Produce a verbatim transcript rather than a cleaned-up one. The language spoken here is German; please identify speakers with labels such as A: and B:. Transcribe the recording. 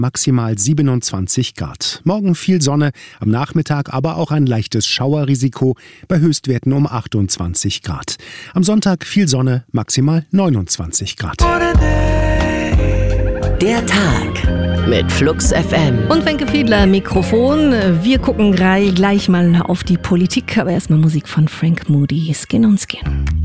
A: maximal siebenundzwanzig Grad. Morgen viel Sonne, am Nachmittag aber auch ein leichtes Schauerrisiko bei Höchstwerten um achtundzwanzig Grad. Am Sonntag viel Sonne, maximal neunundzwanzig Grad.
B: Der Tag mit Flux F M.
C: Und Wenke Fiedler, Mikrofon. Wir gucken gleich mal auf die Politik, aber erstmal Musik von Frank Moody. Skin on Skin.